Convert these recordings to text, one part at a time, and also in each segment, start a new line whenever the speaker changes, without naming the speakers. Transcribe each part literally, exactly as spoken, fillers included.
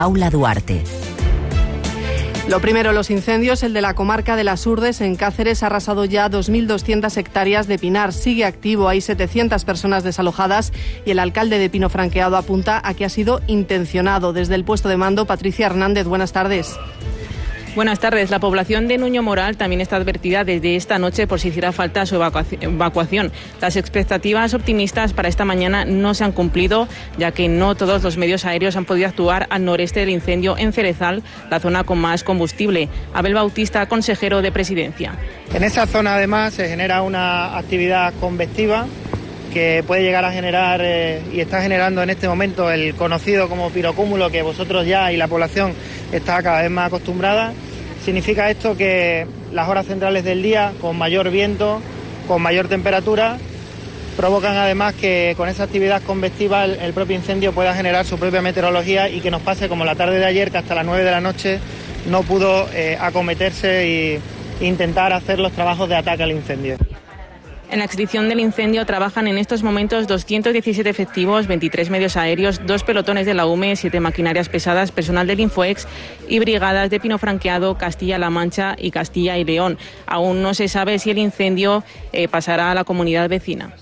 Paula Duarte.
Lo primero, los incendios. El de la comarca de Las Hurdes, en Cáceres, ha arrasado ya dos mil doscientas hectáreas de pinar. Sigue activo, hay setecientas personas desalojadas y el alcalde de Pino Franqueado apunta a que ha sido intencionado. Desde el puesto de mando, Patricia Hernández, buenas tardes.
Buenas tardes. La población de Nuño Moral también está advertida desde esta noche por si hiciera falta su evacuación. Las expectativas optimistas para esta mañana no se han cumplido, ya que no todos los medios aéreos han podido actuar al noreste del incendio en Cerezal, la zona con más combustible. Abel Bautista, consejero de Presidencia.
En esa zona además se genera una actividad convectiva que puede llegar a generar eh, y está generando en este momento el conocido como pirocúmulo, que vosotros ya y la población está cada vez más acostumbrada. Significa esto que las horas centrales del día, con mayor viento, con mayor temperatura, provocan además que con esa actividad convectiva el, el propio incendio pueda generar su propia meteorología y que nos pase como la tarde de ayer, que hasta las nueve de la noche no pudo eh, acometerse e intentar hacer los trabajos de ataque al incendio.
En la extinción del incendio trabajan en estos momentos doscientos diecisiete efectivos, veintitrés medios aéreos, dos pelotones de la U M E, siete maquinarias pesadas, personal del Infoex y brigadas de Pino Franqueado, Castilla-La Mancha y Castilla y León. Aún no se sabe si el incendio eh, pasará a la comunidad vecina.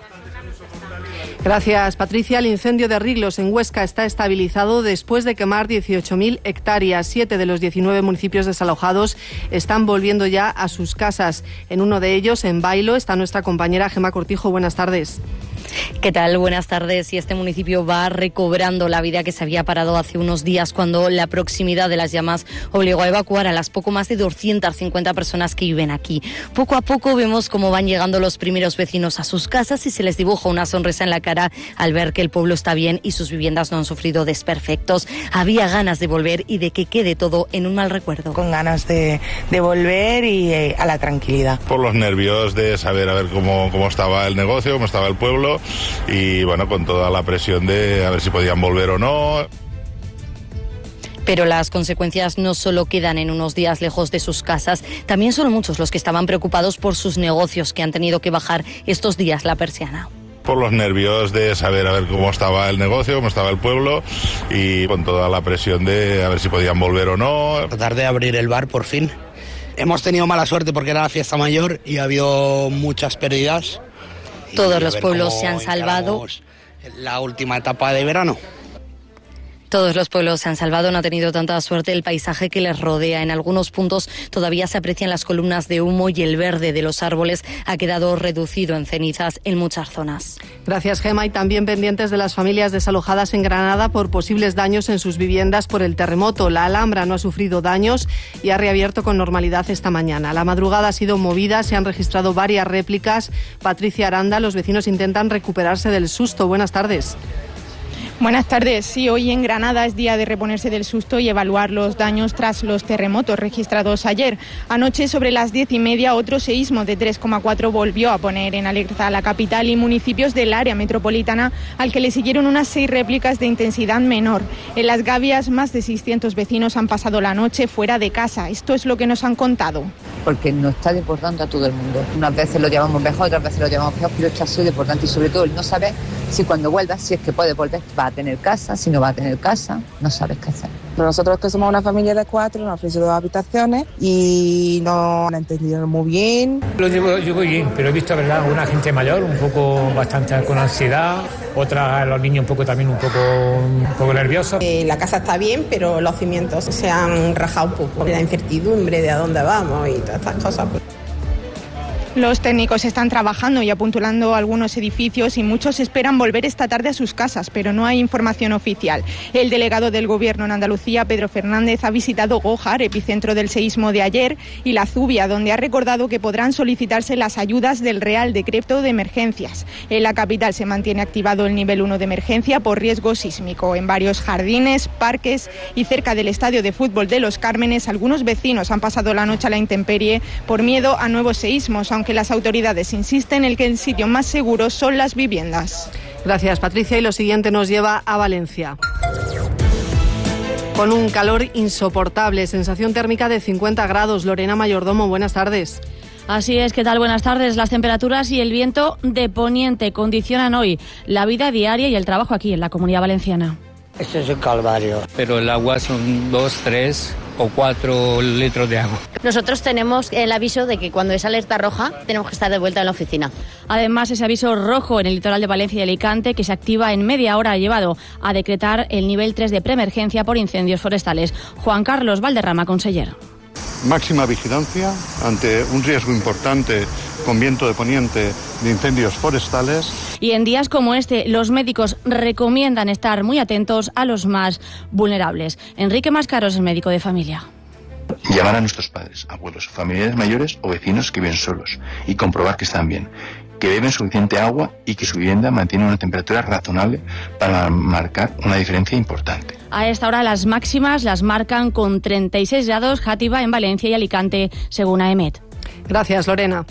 Gracias, Patricia. El incendio de Riglos en Huesca está estabilizado después de quemar dieciocho mil hectáreas. Siete de los diecinueve municipios desalojados están volviendo ya a sus casas. En uno de ellos, en Bailo, está nuestra compañera Gemma Cortijo. Buenas tardes.
¿Qué tal? Buenas tardes. Y este municipio va recobrando la vida que se había parado hace unos días cuando la proximidad de las llamas obligó a evacuar a las poco más de doscientas cincuenta personas que viven aquí. Poco a poco vemos cómo van llegando los primeros vecinos a sus casas y se les dibuja una sonrisa en la cara al ver que el pueblo está bien y sus viviendas no han sufrido desperfectos. Había ganas de volver y de que quede todo en un mal recuerdo.
Con ganas de, de volver y eh, a la tranquilidad.
Por los nervios de saber a ver cómo, cómo estaba el negocio, cómo estaba el pueblo y bueno, con toda la presión de a ver si podían volver o no.
Pero las consecuencias no solo quedan en unos días lejos de sus casas, también son muchos los que estaban preocupados por sus negocios, que han tenido que bajar estos días la persiana.
Por los nervios de saber a ver cómo estaba el negocio, cómo estaba el pueblo y con toda la presión de a ver si podían volver o no.
Tratar de abrir el bar por fin. Hemos tenido mala suerte porque era la fiesta mayor y ha habido muchas pérdidas.
Todos los pueblos se han salvado.
La última etapa de verano.
Todos los pueblos se han salvado, no ha tenido tanta suerte el paisaje que les rodea. En algunos puntos todavía se aprecian las columnas de humo y el verde de los árboles ha quedado reducido en cenizas en muchas zonas.
Gracias, Gema. Y también pendientes de las familias desalojadas en Granada por posibles daños en sus viviendas por el terremoto. La Alhambra no ha sufrido daños y ha reabierto con normalidad esta mañana. La madrugada ha sido movida, se han registrado varias réplicas. Patricia Aranda, los vecinos intentan recuperarse del susto. Buenas tardes.
Buenas tardes. Sí, hoy en Granada es día de reponerse del susto y evaluar los daños tras los terremotos registrados ayer. Anoche, sobre las diez y media, otro seísmo de tres coma cuatro volvió a poner en alerta a la capital y municipios del área metropolitana, al que le siguieron unas seis réplicas de intensidad menor. En Las Gavias, más de seiscientos vecinos han pasado la noche fuera de casa. Esto es lo que nos han contado.
Porque nos está deportando a todo el mundo. Unas veces lo llevamos mejor, otras veces lo llevamos peor, pero esto ha sido deportante y sobre todo el no saber si cuando vuelvas, si es que puedes volver, va a tener casa, si no va a tener casa, no sabes qué hacer.
Nosotros que somos una familia de cuatro, nos han ofrecido dos habitaciones y no han entendido muy bien.
Lo llevo, llevo bien, pero he visto, ¿verdad?, una gente mayor, un poco bastante con ansiedad, otra, los niños un poco también un poco, un poco nerviosos.
Eh, la casa está bien, pero los cimientos se han rajado un poco. La incertidumbre de a dónde vamos y todas estas cosas. Pues.
Los técnicos están trabajando y apuntulando algunos edificios y muchos esperan volver esta tarde a sus casas, pero no hay información oficial. El delegado del Gobierno en Andalucía, Pedro Fernández, ha visitado Gójar, epicentro del seísmo de ayer, y La Zubia, donde ha recordado que podrán solicitarse las ayudas del Real Decreto de Emergencias. En la capital se mantiene activado el nivel uno de emergencia por riesgo sísmico. En varios jardines, parques y cerca del estadio de fútbol de Los Cármenes, algunos vecinos han pasado la noche a la intemperie por miedo a nuevos seísmos, aunque que las autoridades insisten en que el sitio más seguro son las viviendas.
Gracias, Patricia. Y lo siguiente nos lleva a Valencia. Con un calor insoportable, sensación térmica de cincuenta grados. Lorena Mayordomo, buenas tardes.
Así es, ¿qué tal? Buenas tardes. Las temperaturas y el viento de poniente condicionan hoy la vida diaria y el trabajo aquí en la Comunidad Valenciana.
Esto es un calvario.
Pero el agua son dos, tres o cuatro litros de agua.
Nosotros tenemos el aviso de que cuando es alerta roja tenemos que estar de vuelta en la oficina.
Además, ese aviso rojo en el litoral de Valencia y Alicante, que se activa en media hora, ha llevado a decretar el nivel tres de preemergencia por incendios forestales. Juan Carlos Valderrama, conseller.
Máxima vigilancia ante un riesgo importante con viento de poniente de incendios forestales.
Y en días como este, los médicos recomiendan estar muy atentos a los más vulnerables. Enrique Mascaros es médico de familia.
Llamar a nuestros padres, abuelos, familiares mayores o vecinos que viven solos y comprobar que están bien, que beben suficiente agua y que su vivienda mantiene una temperatura razonable para marcar una diferencia importante.
A esta hora las máximas las marcan con treinta y seis grados Játiva en Valencia y Alicante, según AEMET.
Gracias, Lorena.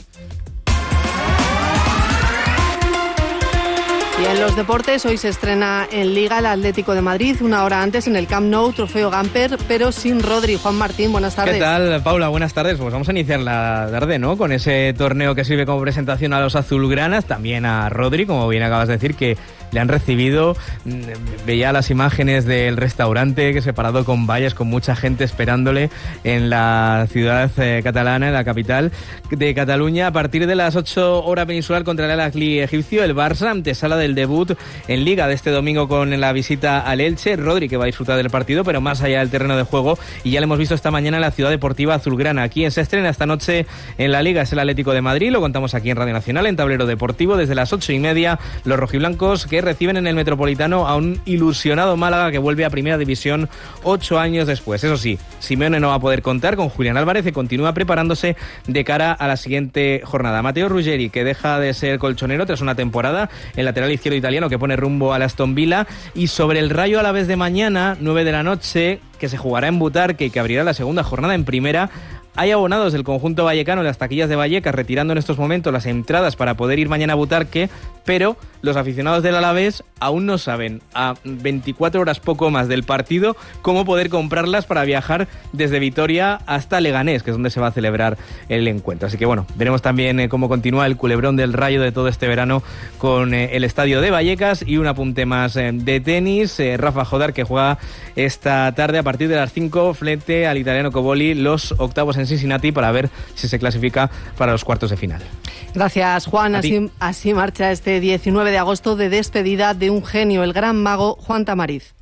Y en los deportes, hoy se estrena en Liga el Atlético de Madrid, una hora antes en el Camp Nou, trofeo Gamper, pero sin Rodri. Juan Martín, buenas tardes.
¿Qué tal, Paula? Buenas tardes. Pues vamos a iniciar la tarde, ¿no?, con ese torneo que sirve como presentación a los azulgranas, también a Rodri, como bien acabas de decir, que le han recibido. Veía las imágenes del restaurante que separado con vallas, con mucha gente esperándole en la ciudad eh, catalana, en la capital de Cataluña. A partir de las ocho hora peninsular contra el Al-Ahly egipcio, el Barça, antesala del debut en Liga de este domingo con la visita al Elche. Rodri, que va a disfrutar del partido, pero más allá del terreno de juego, y ya lo hemos visto esta mañana en la Ciudad Deportiva Azulgrana. Quien se estrena esta noche en la Liga es el Atlético de Madrid, lo contamos aquí en Radio Nacional, en Tablero Deportivo, desde las ocho y media, los rojiblancos que reciben en el Metropolitano a un ilusionado Málaga que vuelve a Primera División ocho años después. Eso sí, Simeone no va a poder contar con Julián Álvarez, que continúa preparándose de cara a la siguiente jornada. Matteo Ruggeri, que deja de ser colchonero tras una temporada, el lateral izquierdo italiano que pone rumbo al Aston Villa. Y sobre el Rayo Alavés de mañana, nueve de la noche, que se jugará en Butarque y que abrirá la segunda jornada en Primera. Hay abonados del conjunto vallecano en las taquillas de Vallecas retirando en estos momentos las entradas para poder ir mañana a Butarque, pero los aficionados del Alavés aún no saben, a veinticuatro horas poco más del partido, cómo poder comprarlas para viajar desde Vitoria hasta Leganés, que es donde se va a celebrar el encuentro. Así que bueno, veremos también eh, cómo continúa el culebrón del Rayo de todo este verano con eh, el estadio de Vallecas. Y un apunte más eh, de tenis, eh, Rafa Jodar, que juega esta tarde a partir de las cinco frente al italiano Coboli, los octavos en Cincinnati, para ver si se clasifica para los cuartos de final.
Gracias, Juan. Así, así marcha este diecinueve de agosto de despedida de un genio, el gran mago Juan Tamariz.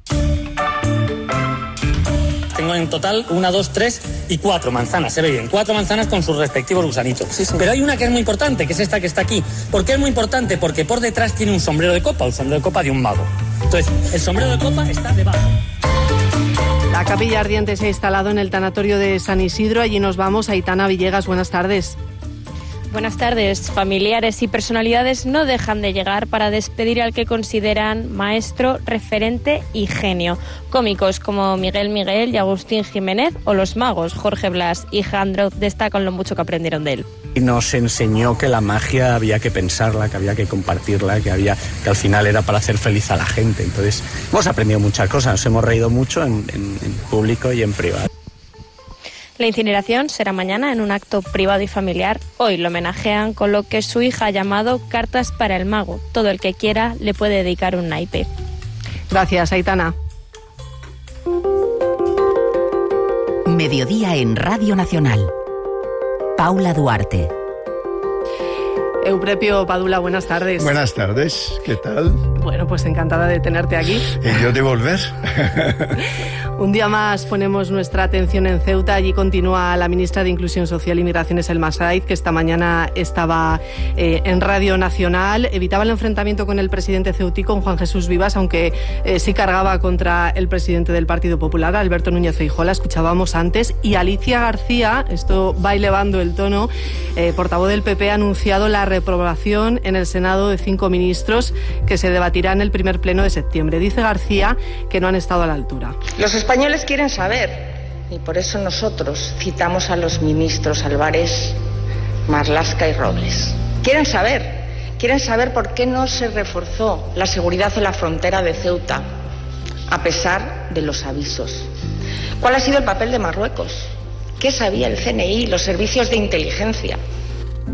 Tengo en total una, dos, tres y cuatro manzanas, se ve bien, cuatro manzanas con sus respectivos gusanitos. Sí, sí. Pero hay una que es muy importante, que es esta que está aquí. ¿Por qué es muy importante? Porque por detrás tiene un sombrero de copa, un sombrero de copa de un mago. Entonces, el sombrero de copa está debajo.
La capilla ardiente se ha instalado en el tanatorio de San Isidro. Allí nos vamos. Aitana Villegas, buenas tardes.
Buenas tardes. Familiares y personalidades no dejan de llegar para despedir al que consideran maestro, referente y genio. Cómicos como Miguel Miguel y Agustín Jiménez, o los magos Jorge Blas y Jandro destacan lo mucho que aprendieron de él.
Y nos enseñó que la magia había que pensarla, que había que compartirla, que había que al final era para hacer feliz a la gente. Entonces hemos aprendido muchas cosas, nos hemos reído mucho en, en, en público y en privado.
La incineración será mañana en un acto privado y familiar. Hoy lo homenajean con lo que su hija ha llamado Cartas para el Mago. Todo el que quiera le puede dedicar un naipe.
Gracias, Aitana.
Mediodía en Radio Nacional. Paula Duarte.
Euprepio Padula, buenas tardes.
Buenas tardes, ¿qué tal?
Bueno, pues encantada de tenerte aquí.
Y yo de volver.
Un día más ponemos nuestra atención en Ceuta. Allí continúa la ministra de Inclusión Social y Migraciones, Elma Said, que esta mañana estaba eh, en Radio Nacional. Evitaba el enfrentamiento con el presidente ceutí, con Juan Jesús Vivas, aunque eh, sí cargaba contra el presidente del Partido Popular, Alberto Núñez Feijóo, la escuchábamos antes. Y Alicia García, esto va elevando el tono, eh, portavoz del P P, ha anunciado la reprobación en el Senado de cinco ministros que se debatirá en el primer pleno de septiembre. Dice García que no han estado a la altura.
Los españoles quieren saber, y por eso nosotros citamos a los ministros Álvarez, Marlaska y Robles. Quieren saber, quieren saber por qué no se reforzó la seguridad en la frontera de Ceuta, a pesar de los avisos. ¿Cuál ha sido el papel de Marruecos? ¿Qué sabía el C N I, los servicios de inteligencia?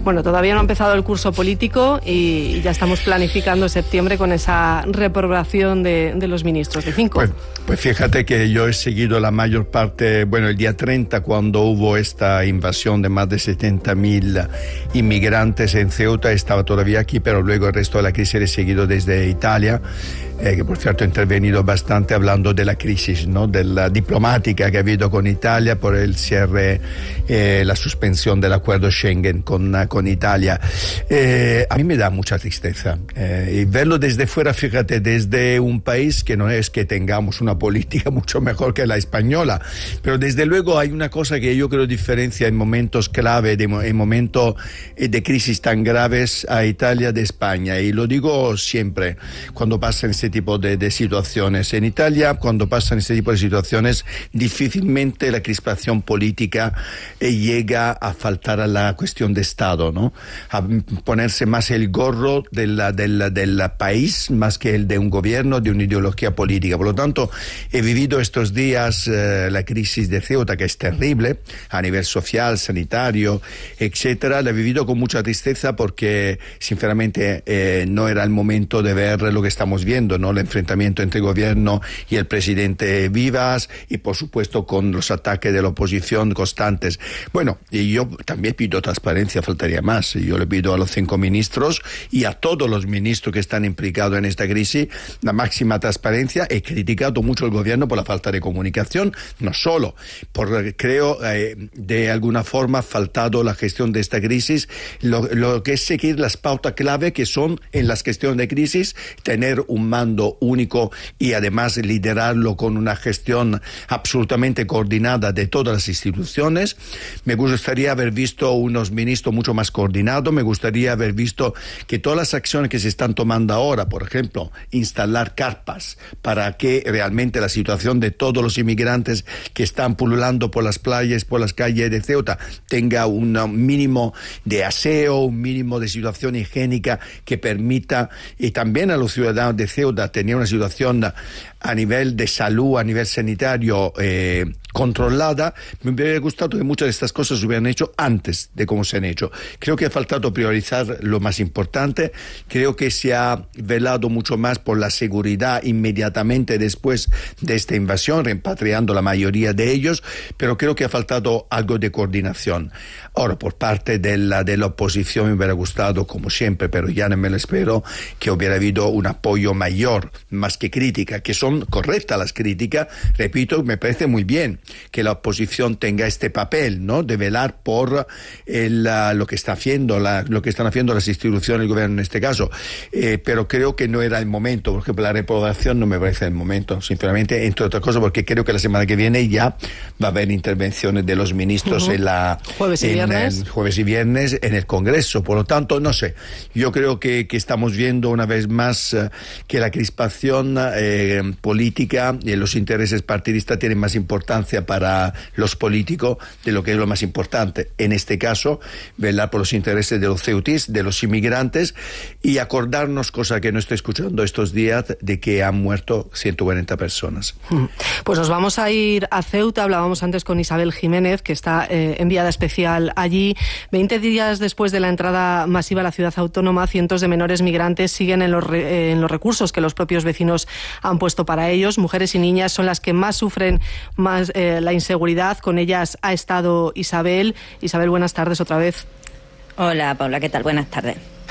Bueno, todavía no ha empezado el curso político y ya estamos planificando septiembre con esa reprobación de, de los ministros de cinco.
Pues, pues fíjate que yo he seguido la mayor parte, bueno, el día treinta, cuando hubo esta invasión de más de setenta mil inmigrantes en Ceuta, estaba todavía aquí, pero luego el resto de la crisis he seguido desde Italia. Eh, que por cierto he intervenido bastante hablando de la crisis, ¿no?, de la diplomática que ha habido con Italia por el cierre, eh, la suspensión del acuerdo Schengen con, con Italia. Eh, a mí me da mucha tristeza. Eh, y verlo desde fuera, fíjate, desde un país que no es que tengamos una política mucho mejor que la española, pero desde luego hay una cosa que yo creo diferencia en momentos clave, de, en momentos de crisis tan graves a Italia de España. Y lo digo siempre cuando pasan este tipo de, de situaciones. En Italia, cuando pasan este tipo de situaciones, difícilmente la crispación política eh, llega a faltar a la cuestión de Estado, ¿no? A ponerse más el gorro de la, de la, del país más que el de un gobierno, de una ideología política. Por lo tanto, he vivido estos días eh, la crisis de Ceuta, que es terrible a nivel social, sanitario, etcétera. La he vivido con mucha tristeza porque, sinceramente, eh, no era el momento de ver lo que estamos viendo, ¿no? El enfrentamiento entre el gobierno y el presidente Vivas y, por supuesto, con los ataques de la oposición constantes. Bueno, y yo también pido transparencia, faltaría más. Yo le pido a los cinco ministros y a todos los ministros que están implicados en esta crisis la máxima transparencia. He criticado mucho al gobierno por la falta de comunicación, no solo, por, creo, eh, de alguna forma ha faltado la gestión de esta crisis, lo, lo que es seguir las pautas clave que son en las cuestiones de crisis, tener un mando único y además liderarlo con una gestión absolutamente coordinada de todas las instituciones. Me gustaría haber visto unos ministros mucho más coordinados, me gustaría haber visto que todas las acciones que se están tomando ahora, por ejemplo, instalar carpas para que realmente la situación de todos los inmigrantes que están pululando por las playas, por las calles de Ceuta, tenga un mínimo de aseo, un mínimo de situación higiénica que permita, y también a los ciudadanos de Ceuta, tener una situación a nivel de salud, a nivel sanitario eh, controlada. Me hubiera gustado que muchas de estas cosas se hubieran hecho antes de cómo se han hecho. Creo que ha faltado priorizar lo más importante. Creo que se ha velado mucho más por la seguridad inmediatamente después de esta invasión, repatriando la mayoría de ellos, pero creo que ha faltado algo de coordinación. Ahora, por parte de la, de la oposición me hubiera gustado, como siempre, pero ya no me lo espero, que hubiera habido un apoyo mayor, más que crítica, que son correctas las críticas. Repito, me parece muy bien que la oposición tenga este papel, ¿no?, de velar por el, uh, lo que está haciendo, la, lo que están haciendo las instituciones, el gobierno en este caso. Eh, pero creo que no era el momento. Por ejemplo, la reprobación no me parece el momento, sinceramente, entre otras cosas, porque creo que la semana que viene ya va a haber intervenciones de los ministros uh-huh. en la
jueves y
en,
viernes.
En, jueves y viernes en el Congreso. Por lo tanto, no sé. Yo creo que, que estamos viendo una vez más uh, que la crispación eh, política y los intereses partidistas tienen más importancia para los políticos de lo que es lo más importante. En este caso, velar por los intereses de los ceutíes, de los inmigrantes, y acordarnos, cosa que no estoy escuchando estos días, de que han muerto ciento cuarenta personas.
Pues nos vamos a ir a Ceuta. Hablábamos antes con Isabel Jiménez, que está eh, enviada especial allí. Veinte días después de la entrada masiva a la ciudad autónoma, cientos de menores migrantes siguen en los, re, eh, en los recursos que los propios vecinos han puesto para ellos. Mujeres y niñas son las que más sufren más eh, la inseguridad. Con ellas ha estado Isabel. Isabel, buenas tardes otra vez.
Hola, Paula, ¿qué tal? Buenas tardes.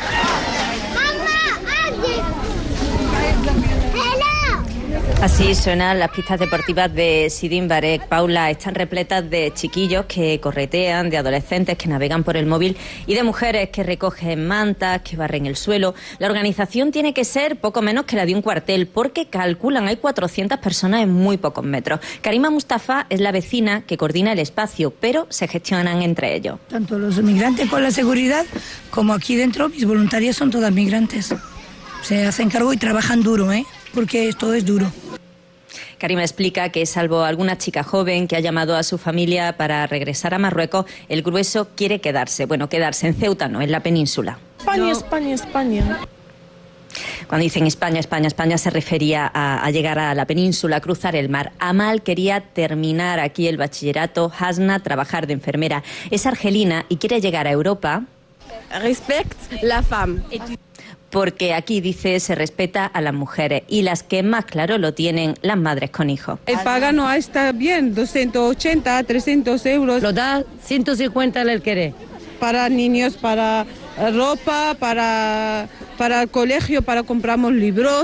Así suenan las pistas deportivas de Sidín Barek. Paula, están repletas de chiquillos que corretean, de adolescentes que navegan por el móvil y de mujeres que recogen mantas, que barren el suelo. La organización tiene que ser poco menos que la de un cuartel, porque calculan hay cuatrocientas personas en muy pocos metros. Karima Mustafa es la vecina que coordina el espacio, pero se gestionan entre ellos.
Tanto los migrantes con la seguridad como aquí dentro, mis voluntarias son todas migrantes. Se hacen cargo y trabajan duro, ¿eh? Porque esto es duro.
Karima explica que, salvo alguna chica joven que ha llamado a su familia para regresar a Marruecos, el grueso quiere quedarse. Bueno, quedarse en Ceuta, no, en la península.
España, España, España.
Cuando dicen España, España, España se refería a, a llegar a la península, a cruzar el mar. Amal quería terminar aquí el bachillerato, Hasna trabajar de enfermera. Es argelina y quiere llegar a Europa.
respecte la femme.
Porque aquí, dice, se respeta a las mujeres y las que más claro lo tienen, las madres con hijos.
El paga no está bien, doscientos ochenta, trescientos euros.
Lo da ciento cincuenta el querer.
Para niños, para ropa, para, para el colegio, para compramos libros.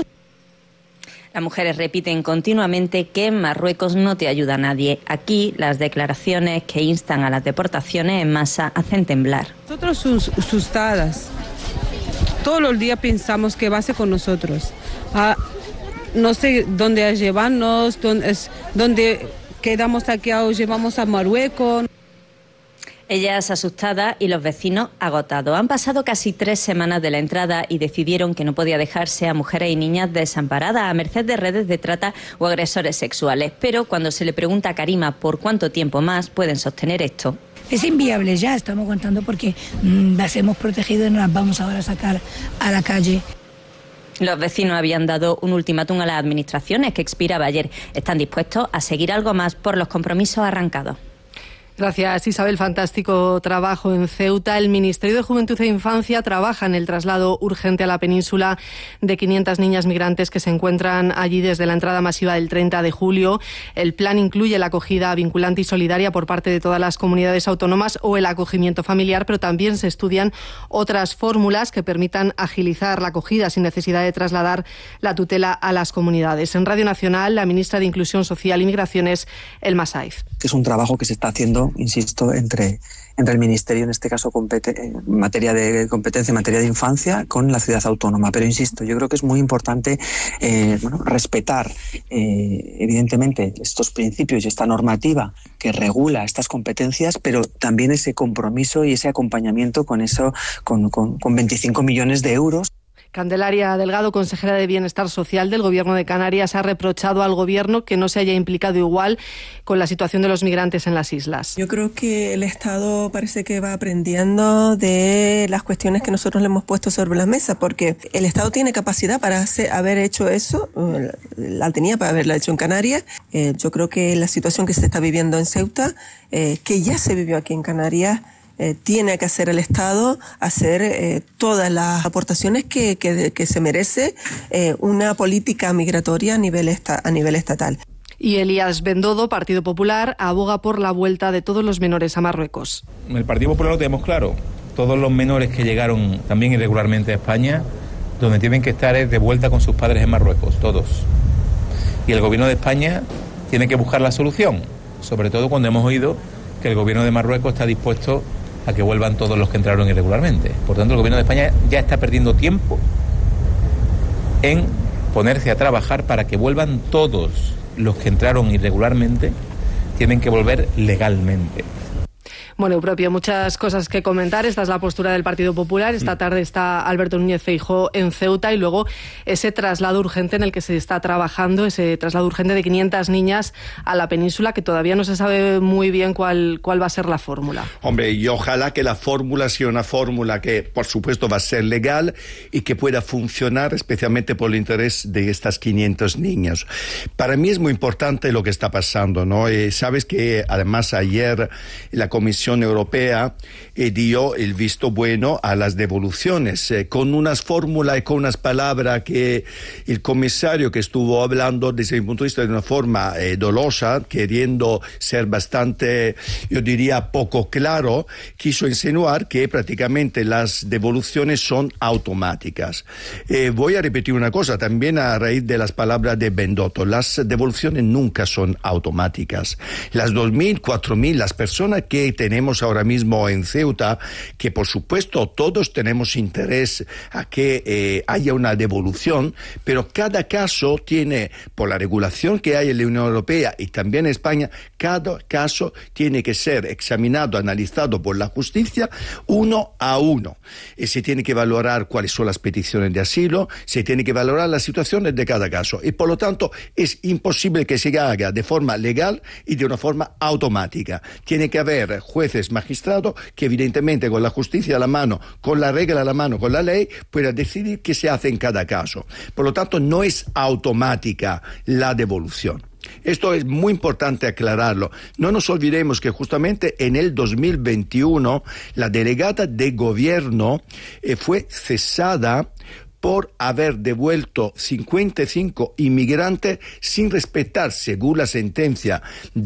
Las mujeres repiten continuamente que en Marruecos no te ayuda nadie. Aquí las declaraciones que instan a las deportaciones en masa hacen temblar.
Nosotros sus, asustadas. Todos los días pensamos qué va a hacer con nosotros. Ah, no sé dónde llevarnos, dónde, dónde quedamos aquí o llevamos a Marruecos.
Ellas asustadas y los vecinos agotados. Han pasado casi tres semanas de la entrada y decidieron que no podía dejarse a mujeres y niñas desamparadas a merced de redes de trata o agresores sexuales. Pero cuando se le pregunta a Karima por cuánto tiempo más pueden sostener esto.
Es inviable ya, estamos aguantando porque mmm, las hemos protegido y no las vamos ahora a sacar a la calle.
Los vecinos habían dado un ultimátum a las administraciones que expiraba ayer. Están dispuestos a seguir algo más por los compromisos arrancados.
Gracias, Isabel. Fantástico trabajo en Ceuta. El Ministerio de Juventud e Infancia trabaja en el traslado urgente a la península de quinientas niñas migrantes que se encuentran allí desde la entrada masiva del treinta de julio. El plan incluye la acogida vinculante y solidaria por parte de todas las comunidades autónomas o el acogimiento familiar, pero también se estudian otras fórmulas que permitan agilizar la acogida sin necesidad de trasladar la tutela a las comunidades. En Radio Nacional, la ministra de Inclusión Social y Migraciones, Elma Saiz.
Es un trabajo que se está haciendo, insisto, entre, entre el Ministerio, en este caso compete, en materia de competencia, en materia de infancia, con la ciudad autónoma. Pero insisto, yo creo que es muy importante eh, bueno, respetar, eh, evidentemente, estos principios y esta normativa que regula estas competencias, pero también ese compromiso y ese acompañamiento con eso, con, con, con veinticinco millones de euros.
Candelaria Delgado, consejera de Bienestar Social del Gobierno de Canarias, ha reprochado al Gobierno que no se haya implicado igual con la situación de los migrantes en las islas.
Yo creo que el Estado parece que va aprendiendo de las cuestiones que nosotros le hemos puesto sobre la mesa, porque el Estado tiene capacidad para hacer, haber hecho eso, la tenía para haberla hecho en Canarias. Eh, yo creo que la situación que se está viviendo en Ceuta, eh, que ya se vivió aquí en Canarias, Eh, tiene que hacer el Estado, hacer eh, todas las aportaciones que, que, que se merece eh, una política migratoria a nivel, esta, a nivel estatal.
Y Elías Bendodo, Partido Popular, aboga por la vuelta de todos los menores a Marruecos.
El Partido Popular lo tenemos claro. Todos los menores que llegaron también irregularmente a España, donde tienen que estar es de vuelta con sus padres en Marruecos, todos. Y el Gobierno de España tiene que buscar la solución, sobre todo cuando hemos oído que el Gobierno de Marruecos está dispuesto a que vuelvan todos los que entraron irregularmente. Por tanto, el Gobierno de España ya está perdiendo tiempo en ponerse a trabajar para que vuelvan todos los que entraron irregularmente, tienen que volver legalmente.
Bueno, propio, muchas cosas que comentar. Esta es la postura del Partido Popular. Esta tarde está Alberto Núñez Feijóo en Ceuta y luego ese traslado urgente en el que se está trabajando, ese traslado urgente de quinientas niñas a la península, que todavía no se sabe muy bien cuál, cuál va a ser la fórmula.
Hombre, y ojalá que la fórmula sea una fórmula que, por supuesto, va a ser legal y que pueda funcionar especialmente por el interés de estas quinientas niñas. Para mí es muy importante lo que está pasando, ¿no? Eh, sabes que, además, ayer la Comisión Europea eh, dio el visto bueno a las devoluciones, eh, con unas fórmulas y con unas palabras que el comisario que estuvo hablando desde mi punto de vista de una forma eh, dolosa, queriendo ser bastante, yo diría, poco claro, quiso insinuar que prácticamente las devoluciones son automáticas. Eh, voy a repetir una cosa, también a raíz de las palabras de Bendodo, las devoluciones nunca son automáticas. Las dos mil, cuatro mil, las personas que tenemos tenemos ahora mismo en Ceuta, que por supuesto todos tenemos interés a que eh, haya una devolución, pero cada caso tiene, por la regulación que hay en la Unión Europea y también en España, cada caso tiene que ser examinado, analizado por la justicia uno a uno. Y se tiene que valorar cuáles son las peticiones de asilo, se tiene que valorar las situaciones de cada caso. Y por lo tanto es imposible que se haga de forma legal y de una forma automática. Tiene que haber jueces, magistrados, que evidentemente con la justicia a la mano, con la regla a la mano, con la ley, puedan decidir qué se hace en cada caso. Por lo tanto, no es automática la devolución. Esto es muy importante aclararlo. No nos olvidemos que justamente en el dos mil veintiuno la delegada de gobierno eh, fue cesada por haber devuelto cincuenta y cinco inmigrantes sin respetar, según la sentencia